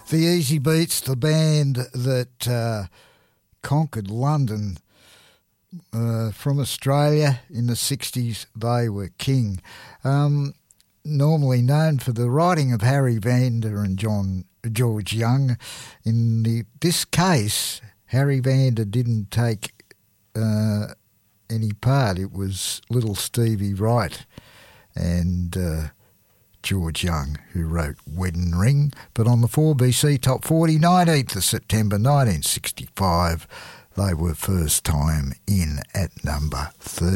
The Easy Beats, the band that conquered London from Australia in the 60s, they were king. Normally known for the writing of Harry Vanda and George Young. In this case, Harry Vanda didn't take any part. It was little Stevie Wright and George Young who wrote Wedding Ring. But on the 4BC Top 40, 19th of September 1965, they were first time in at number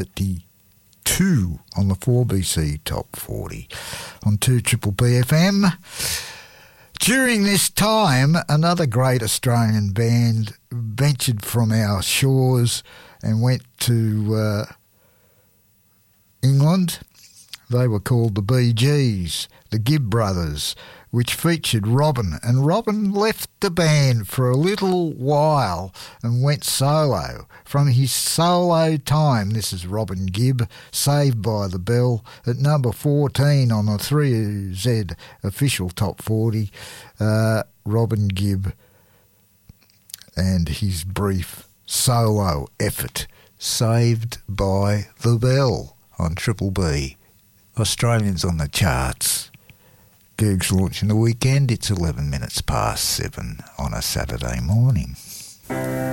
32 on the 4BC Top 40 on 2BBB FM. During this time, another great Australian band ventured from our shores and went to England. They were called the Bee Gees, the Gibb Brothers, which featured Robin. And Robin left the band for a little while and went solo. From his solo time, this is Robin Gibb, Saved by the Bell, at number 14 on the 3Z official Top 40. Robin Gibb and his brief solo effort, Saved by the Bell on Triple B. Australians on the charts. Gerg's launching the weekend. It's 11 minutes past 7 on a Saturday morning.